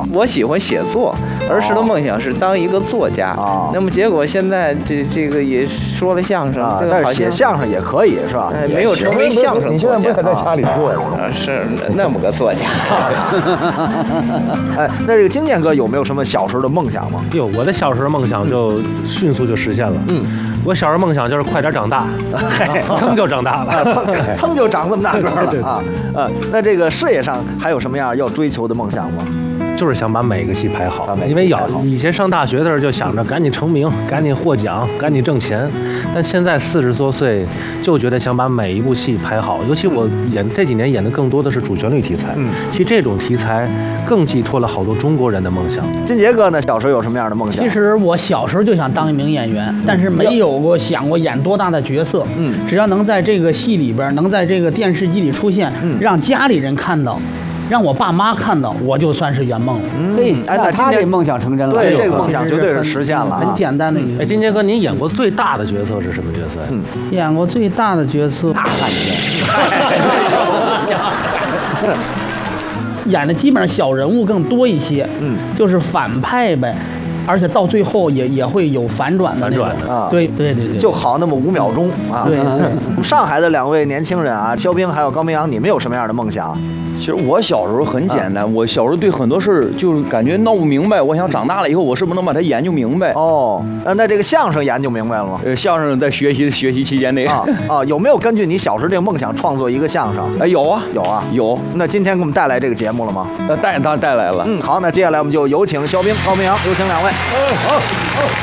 我喜欢写作，儿时的梦想是当一个作家。那么结果现在这个也说了相声，这个但是写相声也可以是吧？ 没有成为相声作家。 你现在不还在家里做呀？ 是那么个作家。 哎，那这个金剑哥有没有什么小时候的梦想吗？ 哟，我的小时候梦想就迅速就实现了。我小时候梦想就是快点长大，噌就长大了， 噌就长这么大个了啊！那这个事业上还有什么样要追求的梦想吗？ 就是想把每个戏拍好，因为以前上大学的时候就想着赶紧成名，赶紧获奖，赶紧挣钱，但现在40多岁就觉得想把每一部戏拍好，尤其我这几年演的更多的是主旋律题材，其实这种题材更寄托了好多中国人的梦想。 金杰哥呢，小时候有什么样的梦想？ 其实我小时候就想当一名演员，但是没有想过演多大的角色，只要能在这个戏里边，能在这个电视机里出现，让家里人看到。让我爸妈看到，我就算是圆梦了。 嘿，那他这梦想成真了。 对，这个梦想绝对是实现了。 很简单的一个。 金杰哥，您演过最大的角色是什么角色？ 演过最大的角色大汉奸。 演的基本上小人物更多一些，就是反派呗。而且到最后也会有反转的那种啊， 对， 就好那么5秒钟啊。 对， 上海的2位年轻人啊，肖冰还有高明阳，你们有什么样的梦想？ 其实我小时候很简单，我小时候对很多事儿就是感觉闹不明白，我想长大了以后我是不是能把它研究明白？ 那这个相声研究明白了吗？ 相声在学习期间内有没有根据你小时候这个梦想创作一个相声？ 有啊。 那今天给我们带来这个节目了吗？ 当然带来了。 好，那接下来我们就有请肖冰、高明阳，有请2位。